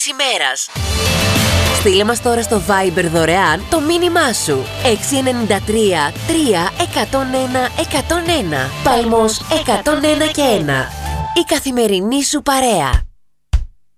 ημέρας. Στείλε μας τώρα στο Viber δωρεάν το μήνυμά σου. 693 3 101 101. Παλμός 101 και 1. Η καθημερινή σου παρέα.